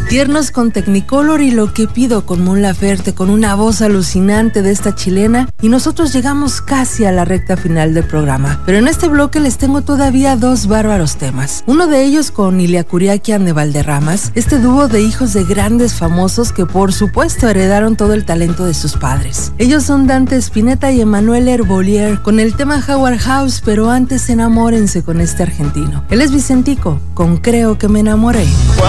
Tiernos con Technicolor y Lo que pido con Mon Laferte, con una voz alucinante de esta chilena, y nosotros llegamos casi a la recta final del programa. Pero en este bloque les tengo todavía dos bárbaros temas. Uno de ellos con Ilia Curiaquian de Valderramas, este dúo de hijos de grandes famosos que por supuesto heredaron todo el talento de sus padres. Ellos son Dante Spinetta y Emanuel Herbolier con el tema Howard House, pero antes enamórense con este argentino. Él es Vicentico, con Creo que me enamoré.